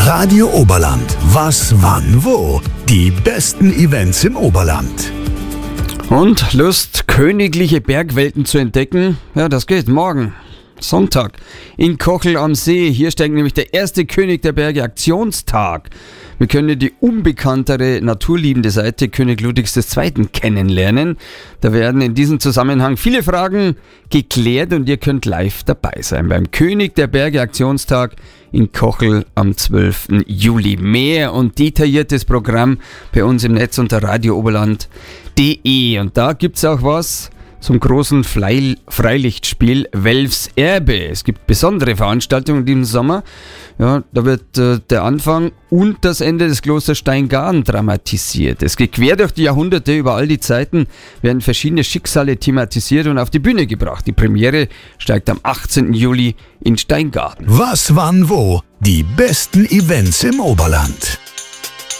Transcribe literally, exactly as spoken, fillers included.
Radio Oberland. Was, wann, wo? Die besten Events im Oberland. Und Lust, königliche Bergwelten zu entdecken? Ja, das geht morgen. Sonntag in Kochel am See. Hier steigt nämlich der erste König der Berge Aktionstag. Wir können die unbekanntere, naturliebende Seite König Ludwigs der Zweiten kennenlernen. Da werden in diesem Zusammenhang viele Fragen geklärt und ihr könnt live dabei sein beim König der Berge Aktionstag in Kochel am zwölften Juli. Mehr und detailliertes Programm bei uns im Netz unter radio oberland punkt de. Und da gibt's auch was zum großen Fleil- Freilichtspiel Welfs Erbe. Es gibt besondere Veranstaltungen in diesem Sommer. Ja, da wird äh, der Anfang und das Ende des Klosters Steingaden dramatisiert. Es geht quer durch die Jahrhunderte, über all die Zeiten werden verschiedene Schicksale thematisiert und auf die Bühne gebracht. Die Premiere steigt am achtzehnten Juli in Steingaden. Was, wann, wo? Die besten Events im Oberland.